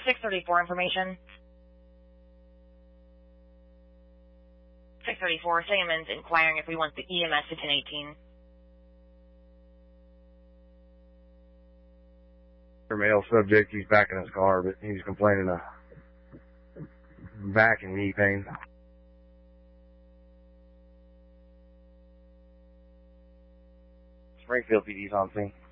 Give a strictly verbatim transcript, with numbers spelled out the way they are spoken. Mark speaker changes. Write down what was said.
Speaker 1: six thirty-four information. six thirty-four, Sangamon's inquiring if we want the E M S to ten eighteen.
Speaker 2: Male subject, he's back in his car, but he's complaining of back and knee pain. Springfield P D's on scene.